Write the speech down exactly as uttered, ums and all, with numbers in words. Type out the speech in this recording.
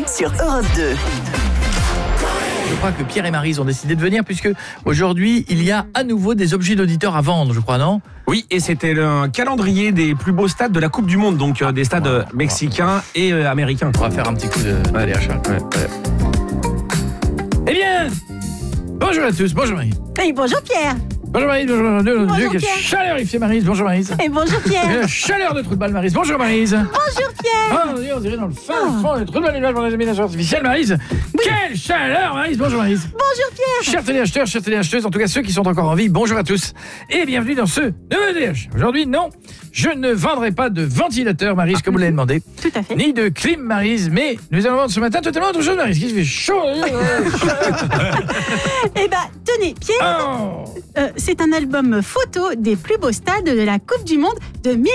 sur Europe deux. Je crois que Pierre et Maryse ont décidé de venir puisque aujourd'hui, il y a à nouveau des objets d'auditeurs à vendre, je crois, non ? Oui, et c'était le calendrier des plus beaux stades de la Coupe du Monde, donc euh, des stades euh, mexicains et euh, américains. On va faire un petit coup de Ouais, d'achat. ouais, ouais. Eh bien, bonjour à tous, bonjour Maryse. Et bonjour Pierre. Bonjour Maryse, bonjour Dieu, Bonjour, quelle Pierre. chaleur il fait Maryse, bonjour Maryse. Et bonjour Pierre. Quelle chaleur de trou de balle Maryse, bonjour Maryse. Bonjour Pierre. Oh, on dirait dans le fin fond, le trou de balle pour la gémination artificielle Maryse. Quelle chaleur Maryse, bonjour Maryse. Bonjour Pierre. Chers téléacheteurs, chers téléacheteuses, en tout cas ceux qui sont encore en vie, bonjour à tous et bienvenue dans ce nouveau D H. Aujourd'hui, non, je ne vendrai pas de ventilateur, Maryse, comme vous l'avez demandé, Tout à fait. ni de clim, Maryse, mais nous allons vendre ce matin totalement autre chose, Maryse, qui se fait chaud. Eh ben, tenez Pierre, Oh. euh, c'est un album photo des plus beaux stades de la Coupe du Monde de